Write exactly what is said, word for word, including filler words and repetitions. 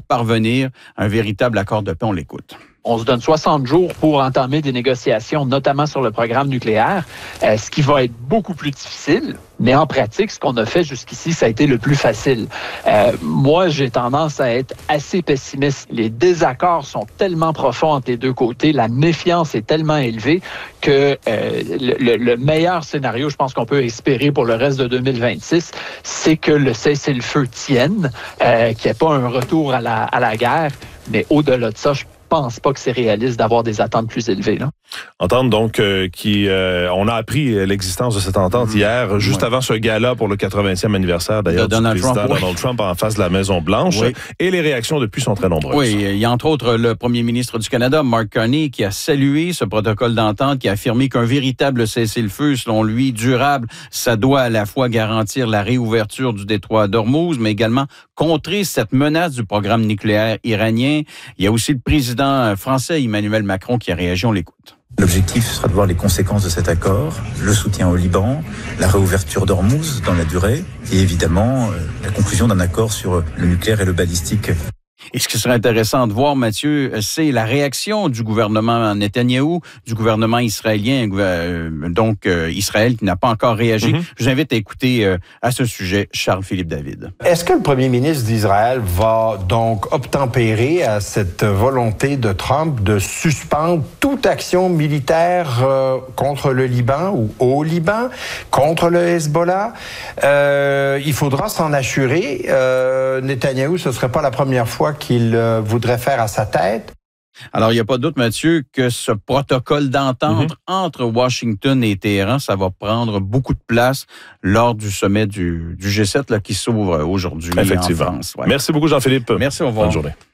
parvenir à un véritable accord de paix? On l'écoute. On se donne soixante jours pour entamer des négociations, notamment sur le programme nucléaire, euh, ce qui va être beaucoup plus difficile. Mais en pratique, ce qu'on a fait jusqu'ici, ça a été le plus facile. Euh, moi, j'ai tendance à être assez pessimiste. Les désaccords sont tellement profonds entre les deux côtés, la méfiance est tellement élevée que euh, le, le meilleur scénario, je pense qu'on peut espérer pour le reste de deux mille vingt-six, c'est que le cessez-le-feu tienne, euh, qu'il n'y ait pas un retour à la, à la guerre. Mais au-delà de ça, je pense pas que c'est réaliste d'avoir des attentes plus élevées, là. Entente donc euh, qui euh, on a appris l'existence de cette entente mmh. hier, juste ouais. avant ce gala pour le quatre-vingtième anniversaire d'ailleurs de du Donald président Trump, oui. Donald Trump en face de la Maison-Blanche. Oui. Et les réactions depuis sont très nombreuses. Oui, il y a entre autres le premier ministre du Canada, Mark Carney, qui a salué ce protocole d'entente, qui a affirmé qu'un véritable cessez-le-feu, selon lui, durable, ça doit à la fois garantir la réouverture du détroit d'Ormuz, mais également contrer cette menace du programme nucléaire iranien. Il y a aussi le président français, Emmanuel Macron, qui a réagi. On l'écoute. L'objectif sera de voir les conséquences de cet accord, le soutien au Liban, la réouverture d'Ormuz dans la durée et évidemment la conclusion d'un accord sur le nucléaire et le balistique. Et ce qui serait intéressant de voir, Mathieu, c'est la réaction du gouvernement Netanyahou, du gouvernement israélien, donc euh, Israël qui n'a pas encore réagi. Mm-hmm. Je vous invite à écouter euh, à ce sujet Charles-Philippe David. Est-ce que le premier ministre d'Israël va donc obtempérer à cette volonté de Trump de suspendre toute action militaire euh, contre le Liban ou au Liban, contre le Hezbollah? Euh, il faudra s'en assurer. Euh, Netanyahou, ce ne serait pas la première fois qu'il euh, voudrait faire à sa tête. Alors, il n'y a pas de doute, Mathieu, que ce protocole d'entente mm-hmm. entre Washington et Téhéran, ça va prendre beaucoup de place lors du sommet du, du G sept là, qui s'ouvre aujourd'hui Effectivement. en France. Ouais. Merci beaucoup, Jean-Philippe. Merci, au revoir. Bonne journée.